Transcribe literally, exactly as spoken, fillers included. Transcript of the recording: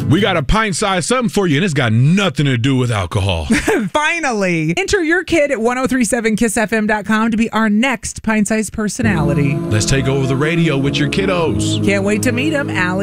We got a pint-sized something for you, and it's got nothing to do with alcohol. Finally. Enter your kid at ten thirty-seven kiss f m dot com to be our next pint-sized personality. Let's take over the radio with your kiddos. Can't wait to meet him, Allie.